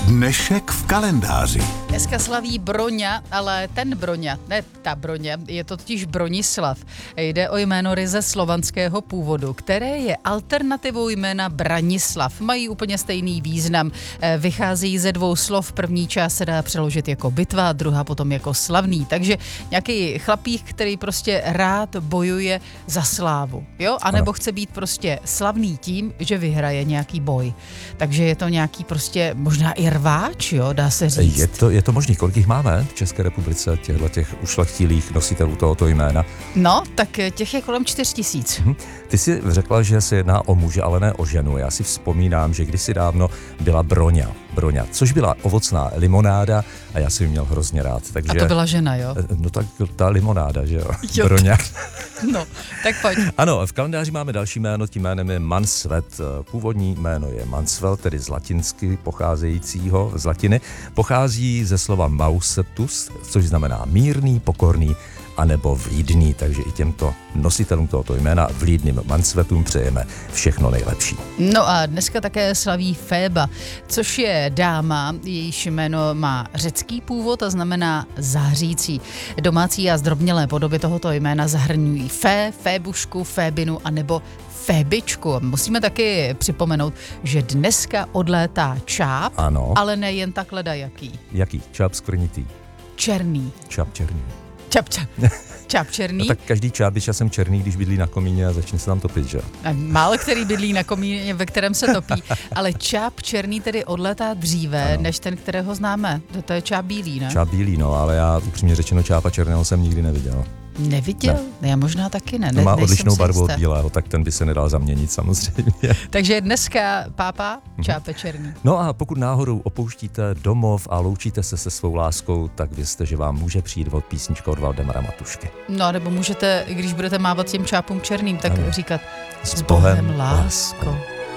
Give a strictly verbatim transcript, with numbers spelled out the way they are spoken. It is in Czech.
Dnešek v kalendáři. Dneska slaví Broňa, ale ten Broňa, ne ta Broňa, je to totiž Bronislav. Jde o jméno ryze slovanského původu, které je alternativou jména Branislav. Mají úplně stejný význam. Vycházejí ze dvou slov. První část se dá přeložit jako bitva, druhá potom jako slavný. Takže nějaký chlapík, který prostě rád bojuje za slávu. Jo? A nebo chce být prostě slavný tím, že vyhraje nějaký boj. Takže je to nějaký prostě možná i rváč, jo? Dá se říct. Je to, je to možný. Kolik jich máme v České republice, těchto těch ušlechtilých nositelů tohoto jména? No, tak těch je kolem čtyř tisíc. Hm. Ty jsi řekla, že se jedná o muže, ale ne o ženu. Já si vzpomínám, že kdysi dávno byla Broňa, Broňa, což byla ovocná limonáda a já jsem ji měl hrozně rád. Takže, a to byla žena, jo? No tak ta limonáda, že jo? jo Broňa. No, tak pojď. Ano, v kalendáři máme další jméno, tím jménem je Mansvet. Původní jméno je Mansvel, tedy z latinsky pocházejícího, z latiny. Pochází ze slova mausetus, což znamená mírný, pokorný, anebo vlídný, takže i těmto nositelům tohoto jména, vlídným Mansvetům, přejeme všechno nejlepší. No a dneska také slaví Féba, což je dáma, jejíž jméno má řecký původ a znamená zářící. Domácí a zdrobnělé podoby tohoto jména zahrnují Fé, Fébušku, Fébinu anebo Fébičku. Musíme taky připomenout, že dneska odlétá čáp, ano. Ale nejen tak ledajaký. Jaký? Čáp skvrnitý. Černý. Čáp černý. Čap, čap. Čáp černý. No tak každý čáp je časem černý, když bydlí na komíně a začne se tam topit, že? Málo který bydlí na komíně, ve kterém se topí, ale čáp černý tedy odletá dříve, ano. než ten, kterého známe. To je čáp bílý, ne? Čáp bílý, no, ale já upřímně řečeno čápa černého jsem nikdy neviděl. Neviděl? Ne. Já možná taky ne. To má ne odlišnou barvu od bílého, tak ten by se nedal zaměnit samozřejmě. Takže dneska pápa čápe černý. No a pokud náhodou opouštíte domov a loučíte se se svou láskou, tak vězte, že vám může přijít od písnička od Valdemara Matušky. No nebo můžete, když budete mávat těm čápům černým, tak ano. říkat S Bohem, lásko.